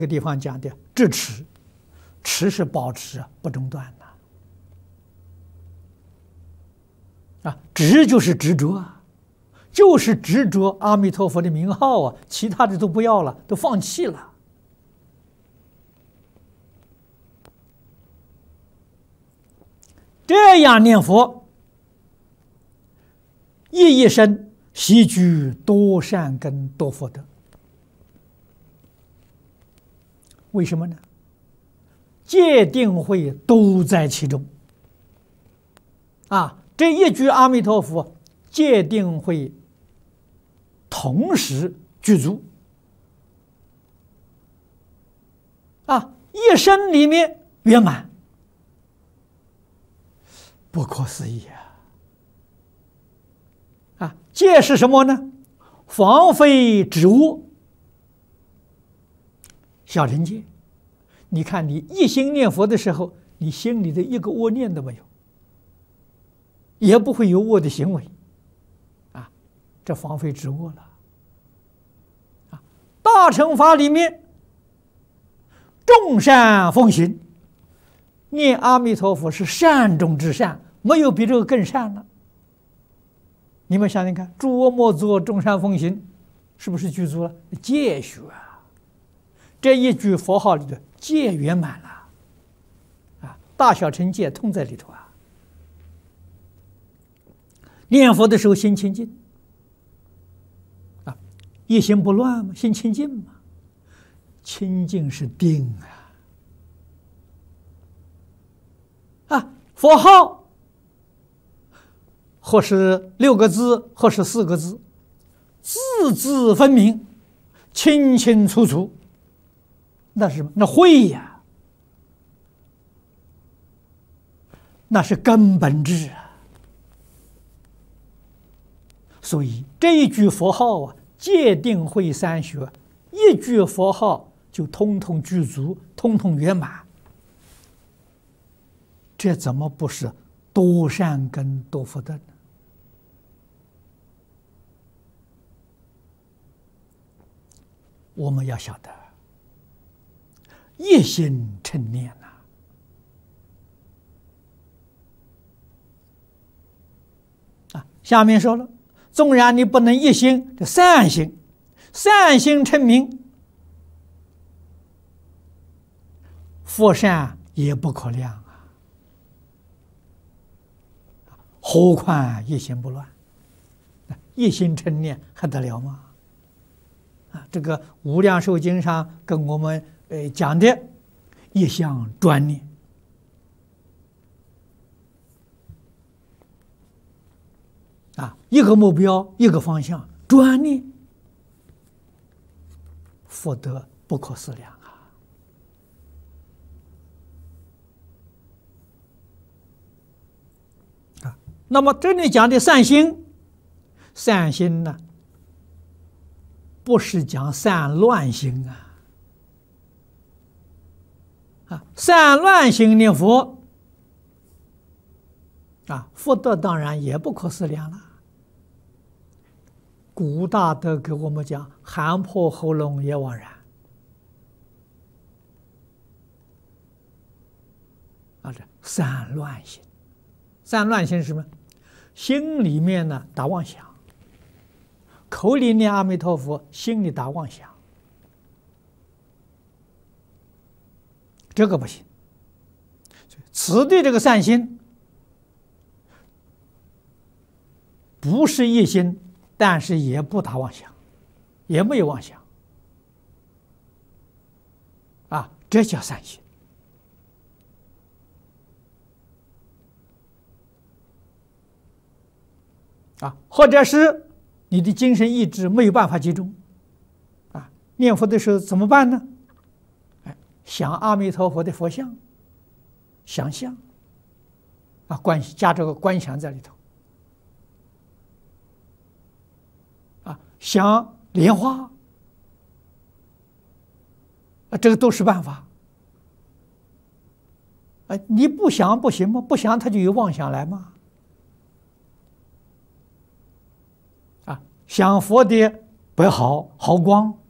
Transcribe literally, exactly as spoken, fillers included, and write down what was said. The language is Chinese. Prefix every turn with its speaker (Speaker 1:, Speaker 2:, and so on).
Speaker 1: 这个地方讲的执持，持是保持不中断的啊，执就是执着啊，就是执着阿弥陀佛的名号啊，其他的都不要了，都放弃了。这样念佛，一一生悉具多善根多福德。为什么呢？戒定慧都在其中啊！这一句阿弥陀佛，戒定慧同时具足啊，一生里面圆满，不可思议啊！啊，戒是什么呢？防非止恶。小乘戒，你看你一心念佛的时候，你心里的一个恶念都没有，也不会有恶的行为，啊，这防非止恶了。啊，大乘法里面，众善奉行，念阿弥陀佛是善中之善，没有比这个更善了。你们想想看，诸恶莫作，众善奉行，是不是具足了？戒学啊！这一句佛号里的戒圆满了，啊，大小乘戒通在里头啊。念佛的时候心清净，啊，一心不乱嘛，心清净嘛，清净是定啊，啊，佛号或是六个字，或是四个字，字字分明，清清楚楚。那是什么？那慧呀，那是根本智啊。所以这一句佛号啊，戒定慧三学，一句佛号就通通具足，通通圆满。这怎么不是多善根多福德呢？我们要晓得。一心称念呐、啊，啊，下面说了，纵然你不能一心，这善心，善心称名，福善也不可量啊，何况一心不乱，一心称念还得了吗？啊，这个《无量寿经》上跟我们呃讲的一项专念啊，一个目标，一个方向，专念，福德不可思量啊！啊，那么这里讲的善心，善心呢，不是讲散乱心啊。啊，散乱心念佛，啊，福德当然也不可思量了。古大德给我们讲，喊破喉咙也枉然。啊，这散乱心，散乱心是什么？心里面呢打妄想，口里念阿弥陀佛，心里打妄想。这个不行，此地这个善心不是一心，但是也不打妄想，也没有妄想，啊，这叫善心。啊，或者是你的精神意志没有办法集中，啊，念佛的时候怎么办呢？想阿弥陀佛的佛像，想象啊，观加这个观想在里头啊，想莲花啊，这个都是办法啊。你不想不行吗？不想他就有妄想来吗？啊，想佛的白毫毫光